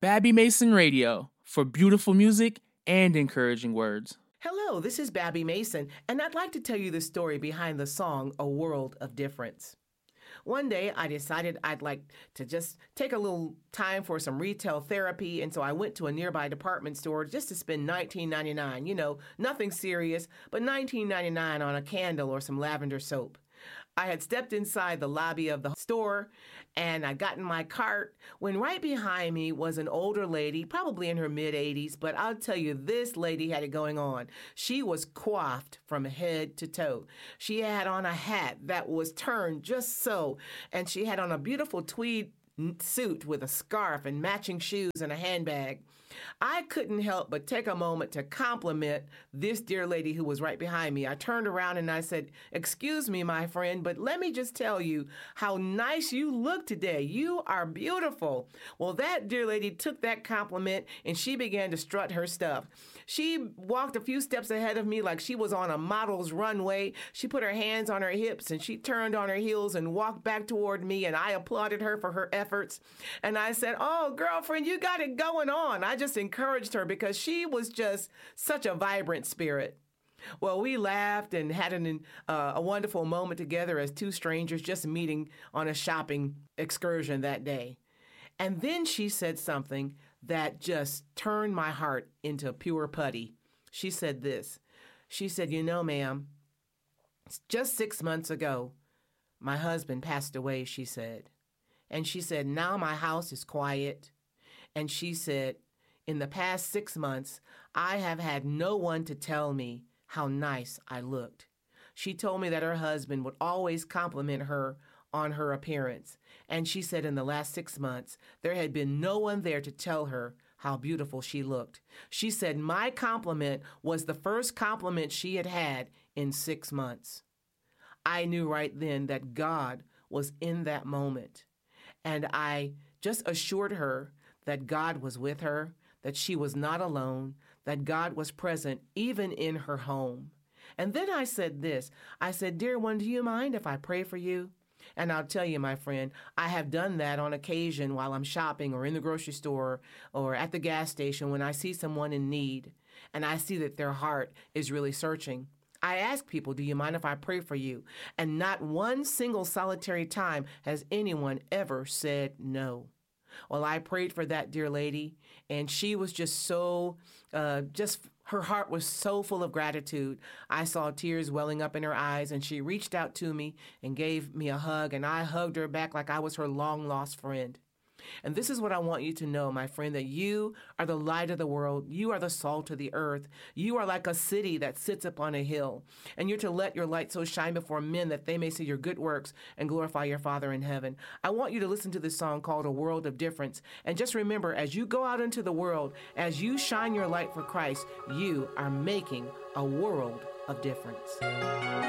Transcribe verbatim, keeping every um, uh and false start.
Babby Mason Radio, for beautiful music and encouraging words. Hello, this is Babby Mason, and I'd like to tell you the story behind the song A World of Difference. One day, I decided I'd like to just take a little time for some retail therapy, and so I went to a nearby department store just to spend nineteen ninety-nine. You know, nothing serious, but nineteen ninety-nine on a candle or some lavender soap. I had stepped inside the lobby of the store, and I got in my cart when right behind me was an older lady, probably in her mid-eighties, but I'll tell you, this lady had it going on. She was coiffed from head to toe. She had on a hat that was turned just so, and she had on a beautiful tweed suit with a scarf and matching shoes and a handbag. I couldn't help but take a moment to compliment this dear lady who was right behind me. I turned around and I said, "Excuse me, my friend, but let me just tell you how nice you look today. You are beautiful." Well, that dear lady took that compliment and she began to strut her stuff. She walked a few steps ahead of me like she was on a model's runway. She put her hands on her hips and she turned on her heels and walked back toward me, and I applauded her for her efforts. And I said, "Oh, girlfriend, you got it going on." I just encouraged her because she was just such a vibrant spirit. Well, we laughed and had an, uh, a wonderful moment together as two strangers just meeting on a shopping excursion that day. And then she said something that just turned my heart into pure putty. She said this. She said, "You know, ma'am, just six months ago, my husband passed away," she said. And she said, "Now my house is quiet." And she said, "In the past six months, I have had no one to tell me how nice I looked." She told me that her husband would always compliment her on her appearance. And she said in the last six months, there had been no one there to tell her how beautiful she looked. She said my compliment was the first compliment she had had in six months. I knew right then that God was in that moment. And I just assured her that God was with her, that she was not alone, that God was present even in her home. And then I said this. I said, "Dear one, do you mind if I pray for you?" And I'll tell you, my friend, I have done that on occasion while I'm shopping or in the grocery store or at the gas station when I see someone in need and I see that their heart is really searching. I ask people, "Do you mind if I pray for you?" And not one single solitary time has anyone ever said no. Well, I prayed for that dear lady, and she was just so, uh, just her heart was so full of gratitude. I saw tears welling up in her eyes, and she reached out to me and gave me a hug, and I hugged her back like I was her long-lost friend. And this is what I want you to know, my friend, that you are the light of the world. You are the salt of the earth. You are like a city that sits upon a hill. And you're to let your light so shine before men that they may see your good works and glorify your Father in heaven. I want you to listen to this song called A World of Difference. And just remember, as you go out into the world, as you shine your light for Christ, you are making a world of difference.